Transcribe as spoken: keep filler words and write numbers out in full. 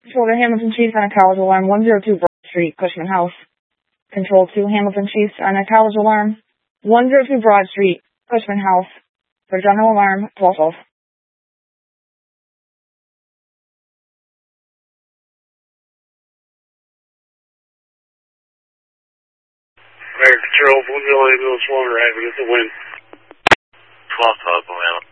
Control to Hamilton Chiefs on a college alarm, one oh two Broad Street, Cushman House. Control to Hamilton Chiefs on a college alarm, one oh two Broad Street, Cushman House. For general alarm, twelve twelve. American Control, Blueville Ambulance one, arriving at the wind. twelve twelve, Atlanta.